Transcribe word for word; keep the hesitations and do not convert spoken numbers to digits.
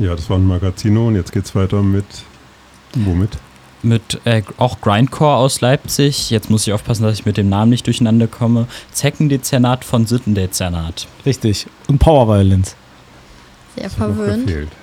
Ja, das waren Magazino und jetzt geht's weiter mit, womit? Mit äh, auch Grindcore aus Leipzig. Jetzt muss ich aufpassen, dass ich mit dem Namen nicht durcheinander komme. Zeckendezernat von Sittendezernat. Richtig. Und Power Violence. Sehr verwöhnt.